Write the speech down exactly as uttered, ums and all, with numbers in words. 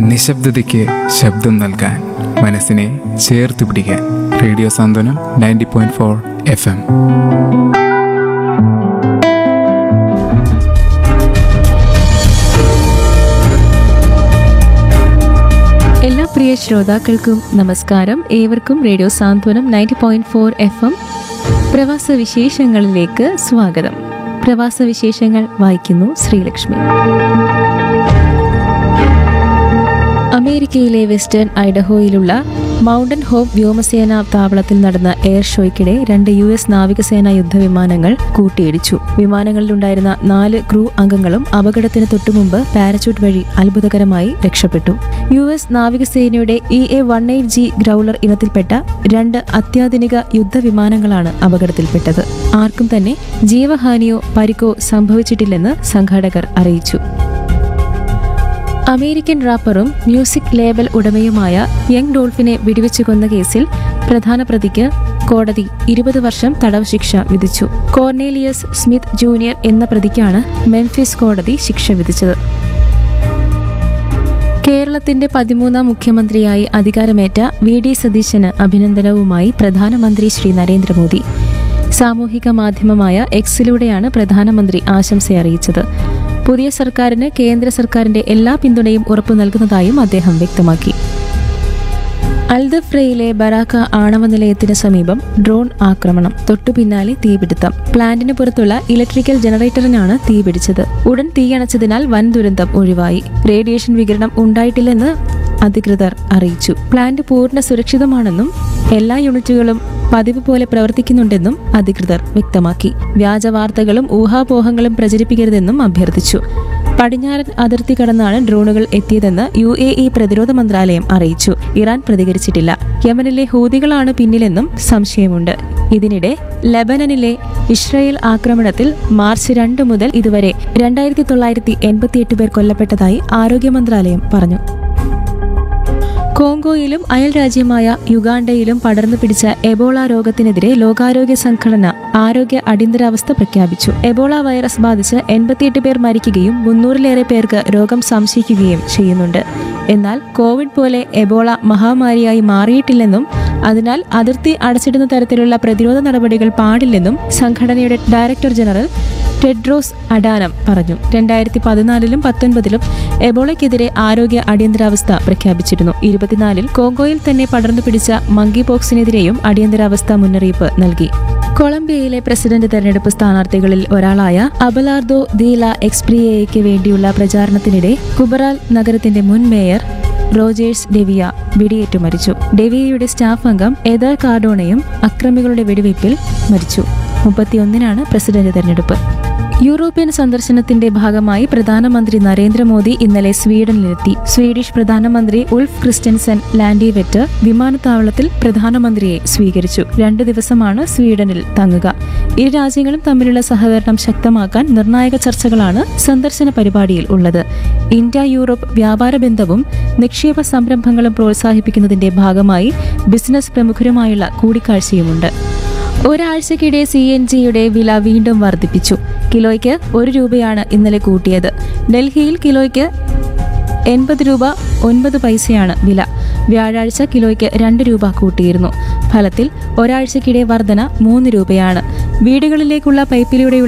നിശബ്ദതയ്ക്ക് ശബ്ദം നൽകാൻ, മനസ്സിനെ ചേർത്ത് പിടിക്കാൻ. റേഡിയോ സാന്ത്വനം ninety point four F M. എല്ലാ പ്രിയ ശ്രോതാക്കൾക്കും നമസ്കാരം. ഏവർക്കും റേഡിയോ സാന്ത്വനം ninety point four F M പ്രവാസ വിശേഷങ്ങളിലേക്ക് സ്വാഗതം. പ്രവാസ വിശേഷങ്ങൾ വായിക്കുന്നു ശ്രീലക്ഷ്മി. അമേരിക്കയിലെ വെസ്റ്റേൺ ഐഡഹോയിലുള്ള മൗണ്ടൻ ഹോപ്പ് വ്യോമസേന താവളത്തിൽ നടന്ന എയർ ഷോയ്ക്കിടെ രണ്ട് യു എസ് നാവികസേനാ യുദ്ധവിമാനങ്ങൾ കൂട്ടിയിടിച്ചു. വിമാനങ്ങളിലുണ്ടായിരുന്ന നാല് ക്രൂ അംഗങ്ങളും അപകടത്തിന് തൊട്ടുമുമ്പ് പാരച്യൂട്ട് വഴി അത്ഭുതകരമായി രക്ഷപ്പെട്ടു. യു എസ് നാവികസേനയുടെ E A one eight G ഗ്രൗളർ ഇനത്തിൽപ്പെട്ട രണ്ട് അത്യാധുനിക യുദ്ധവിമാനങ്ങളാണ് അപകടത്തിൽപ്പെട്ടത്. ആർക്കും തന്നെ ജീവഹാനിയോ പരിക്കോ സംഭവിച്ചിട്ടില്ലെന്ന് സംഘാടകർ അറിയിച്ചു. അമേരിക്കൻ റാപ്പറും മ്യൂസിക് ലേബൽ ഉടമയുമായ യങ് ഡോൾഫിനെ വെടിവെച്ചു കൊന്ന കേസിൽ പ്രധാന പ്രതിക്ക് കോടതി ഇരുപത് വർഷം തടവ് ശിക്ഷ വിധിച്ചു. കോർണേലിയസ് സ്മിത്ത് ജൂനിയർ എന്ന പ്രതിക്കാണ് മെംഫിസ് കോടതി ശിക്ഷ വിധിച്ചത്. കേരളത്തിന്റെ പതിമൂന്നാം മുഖ്യമന്ത്രിയായി അധികാരമേറ്റ വി ഡി സതീശന് അഭിനന്ദനവുമായി പ്രധാനമന്ത്രി ശ്രീ നരേന്ദ്രമോദി. സാമൂഹിക മാധ്യമമായ എക്സിലൂടെയാണ് പ്രധാനമന്ത്രി ആശംസ അറിയിച്ചത്. പുതിയ സർക്കാരിന് കേന്ദ്ര സർക്കാരിന്റെ എല്ലാ പിന്തുണയും ഉറപ്പു നൽകുന്നതായും അദ്ദേഹം വ്യക്തമാക്കി. അൽദഫ്രയിലെ ബറാക്ക ആണവ നിലയത്തിന് സമീപം ഡ്രോൺ ആക്രമണം, തൊട്ടുപിന്നാലെ തീപിടുത്തം. പ്ലാന്റിന് പുറത്തുള്ള ഇലക്ട്രിക്കൽ ജനറേറ്ററിനാണ് തീപിടിച്ചത്. ഉടൻ തീയണച്ചതിനാൽ വൻ ദുരന്തം ഒഴിവായി. റേഡിയേഷൻ വികിരണം ഉണ്ടായിട്ടില്ലെന്ന് അധികൃതർ അറിയിച്ചു. പ്ലാന്റ് പൂർണ്ണ സുരക്ഷിതമാണെന്നും എല്ലാ യൂണിറ്റുകളും പതിവ് പോലെ പ്രവർത്തിക്കുന്നുണ്ടെന്നും അധികൃതർ വ്യക്തമാക്കി. വ്യാജ വാർത്തകളും ഊഹാപോഹങ്ങളും പ്രചരിപ്പിക്കരുതെന്നും അഭ്യർത്ഥിച്ചു. പടിഞ്ഞാറൻ അതിർത്തി കടന്നാണ് ഡ്രോണുകൾ എത്തിയതെന്ന് യു എ ഇ പ്രതിരോധ മന്ത്രാലയം അറിയിച്ചു. ഇറാൻ പ്രതികരിച്ചിട്ടില്ല. യമനിലെ ഹൂതികളാണ് പിന്നിലെന്നും സംശയമുണ്ട്. ഇതിനിടെ ലെബനനിലെ ഇസ്രായേൽ ആക്രമണത്തിൽ മാർച്ച് രണ്ട് മുതൽ ഇതുവരെ രണ്ടായിരത്തി തൊള്ളായിരത്തി എൺപത്തിയെട്ട് പേർ കൊല്ലപ്പെട്ടതായി ആരോഗ്യ മന്ത്രാലയം പറഞ്ഞു. കോങ്കോയിലും അയൽ രാജ്യമായ യുഗാണ്ടയിലും പടർന്നു പിടിച്ച എബോള രോഗത്തിനെതിരെ ലോകാരോഗ്യ സംഘടന ആരോഗ്യ അടിയന്തരാവസ്ഥ പ്രഖ്യാപിച്ചു. എബോള വൈറസ് ബാധിച്ച് എൺപത്തിയെട്ട് പേർ മരിക്കുകയും മുന്നൂറിലേറെ പേർക്ക് രോഗം സംശയിക്കുകയും ചെയ്യുന്നുണ്ട്. എന്നാൽ കോവിഡ് പോലെ എബോള മഹാമാരിയായി മാറിയിട്ടില്ലെന്നും അതിനാൽ അതിർത്തി അടച്ചിടുന്ന തരത്തിലുള്ള പ്രതിരോധ നടപടികൾ പാടില്ലെന്നും സംഘടനയുടെ ഡയറക്ടർ ജനറൽ ടെഡ്രോസ് അഡാനം പറഞ്ഞു. രണ്ടായിരത്തി പതിനാലിലും പത്തൊൻപതിലും എബോളയ്ക്കെതിരെ ആരോഗ്യ അടിയന്തരാവസ്ഥ പ്രഖ്യാപിച്ചിരുന്നു. ഇരുപത്തിനാലിൽ കോങ്കോയിൽ തന്നെ പടർന്നു പിടിച്ച മങ്കി പോക്സിനെതിരെയും അടിയന്തരാവസ്ഥ മുന്നറിയിപ്പ് നൽകി. കൊളംബിയയിലെ പ്രസിഡന്റ് തെരഞ്ഞെടുപ്പ് സ്ഥാനാർത്ഥികളിൽ ഒരാളായ അബലാർദോ ദി ലാ എക്സ്പ്രിയയ്ക്ക് വേണ്ടിയുള്ള പ്രചാരണത്തിനിടെ കുബറാൽ നഗരത്തിന്റെ മുൻ മേയർ റോജേഴ്സ് ഡെവിയ വെടിയേറ്റു മരിച്ചു. ഡെവിയയുടെ സ്റ്റാഫ് അംഗം എദർ കാർഡോണയും അക്രമികളുടെ വെടിവയ്പിൽ മരിച്ചു. മുപ്പത്തിയൊന്നിനാണ് പ്രസിഡന്റ് തെരഞ്ഞെടുപ്പ്. യൂറോപ്യൻ സന്ദർശനത്തിന്റെ ഭാഗമായി പ്രധാനമന്ത്രി നരേന്ദ്രമോദി ഇന്നലെ സ്വീഡനിലെത്തി. സ്വീഡിഷ് പ്രധാനമന്ത്രി ഉൾഫ് ക്രിസ്റ്റൻസൻ ലാൻഡിവെറ്റ് വിമാനത്താവളത്തിൽ പ്രധാനമന്ത്രിയെ സ്വീകരിച്ചു. രണ്ടു ദിവസമാണ് സ്വീഡനിൽ തങ്ങുക. ഇരു രാജ്യങ്ങളും തമ്മിലുള്ള സഹകരണം ശക്തമാക്കാൻ നിർണായക ചർച്ചകളാണ് സന്ദർശന പരിപാടിയിൽ ഉള്ളത്. ഇന്ത്യ യൂറോപ്പ് വ്യാപാര ബന്ധവും നിക്ഷേപ സംരംഭങ്ങളും പ്രോത്സാഹിപ്പിക്കുന്നതിന്റെ ഭാഗമായി ബിസിനസ് പ്രമുഖരുമായുള്ള കൂടിക്കാഴ്ചയുമുണ്ട്. ഒരാഴ്ചക്കിടെ സി എൻ ജിയുടെ വില വീണ്ടും വർദ്ധിപ്പിച്ചു. കിലോയ്ക്ക് ഒരു രൂപയാണ് ഇന്നലെ കൂട്ടിയത്. ഡൽഹിയിൽ കിലോയ്ക്ക് എൺപത് രൂപ ഒൻപത് പൈസയാണ് വില. വ്യാഴാഴ്ച കിലോയ്ക്ക് രണ്ട് രൂപ കൂട്ടിയിരുന്നു. ഫലത്തിൽ ഒരാഴ്ചക്കിടെ വർധന മൂന്ന് രൂപയാണ്. വീടുകളിലേക്കുള്ള പൈപ്പിലൂടെയുള്ള